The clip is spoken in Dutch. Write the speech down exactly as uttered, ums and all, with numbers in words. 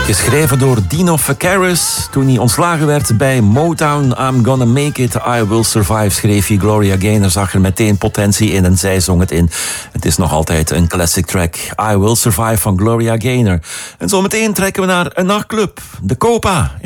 Geschreven door Dino Fekaris. Toen hij ontslagen werd bij Motown, I'm Gonna Make It, I Will Survive, schreef hij. Gloria Gaynor zag er meteen potentie in en zij zong het in. Het is nog altijd een classic track. I Will Survive van Gloria Gaynor. En zometeen trekken we naar een nachtclub, de Copa.